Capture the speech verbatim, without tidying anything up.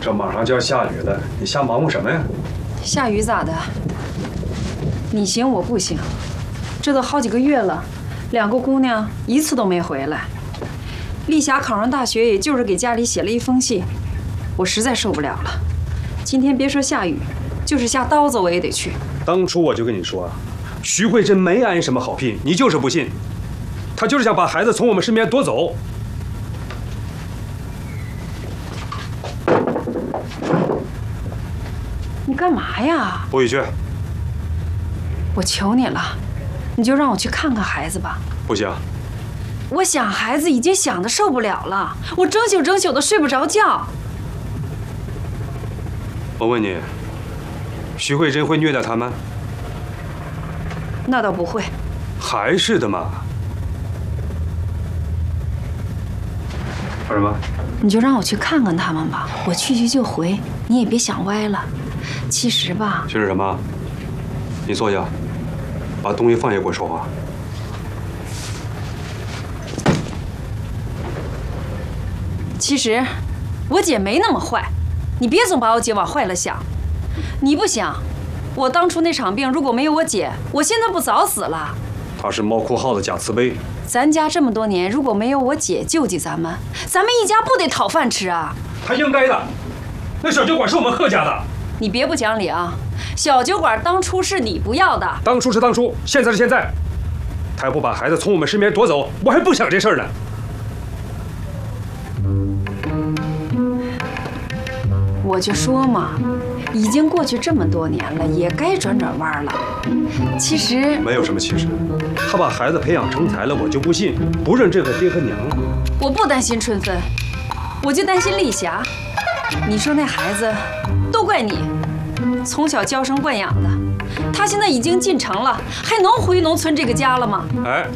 这马上就要下雨了，你瞎忙活什么呀？ 下雨咋的？你行我不行，这都好几个月了，两个姑娘一次都没回来。丽霞考上大学，也就是给家里写了一封信，我实在受不了了。今天别说下雨，就是下刀子我也得去。 当初我就跟你说，徐慧珍没安什么好聘，你就是不信。她就是想把孩子从我们身边夺走。 你干嘛呀？ 不许去！ 我求你了，你就让我去看看孩子吧。 不行。 我想孩子已经想得受不了了，我整宿整宿的睡不着觉。 我问你，徐慧珍会虐待他们？ 那倒不会。 还是的嘛。说什么？ 你就让我去看看他们吧，我去去就回，你也别想歪了。其实吧， 其实什么？你坐下，把东西放下，给我说话。 其实，我姐没那么坏，你别总把我姐往坏了想。你不想，我当初那场病如果没有我姐，我现在不早死了？ 她是猫哭耗子假慈悲。 咱家这么多年，如果没有我姐救济咱们，咱们一家不得讨饭吃啊？ 她应该的。那小酒馆是我们贺家的。 你别不讲理啊！小酒馆当初是你不要的。 当初是当初，现在是现在。她要不把孩子从我们身边夺走，我还不想这事儿呢。 我就说嘛，已经过去这么多年了，也该转转弯了。其实没有什么其实，他把孩子培养成才了，我就不信不认这个爹和娘。 我不担心春芬，我就担心丽霞。你说那孩子，都怪你，从小娇生惯养的，他现在已经进城了，还能回农村这个家了吗？ 哎。